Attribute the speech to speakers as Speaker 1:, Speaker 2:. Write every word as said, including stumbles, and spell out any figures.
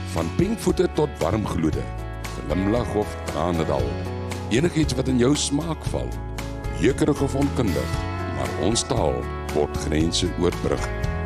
Speaker 1: Van pinkvoete tot warmgloede, glimlag of tranendal. Enigiets wat in jou smaak val, jeukerig of onkundig, maar ons taal word grense oorbrug.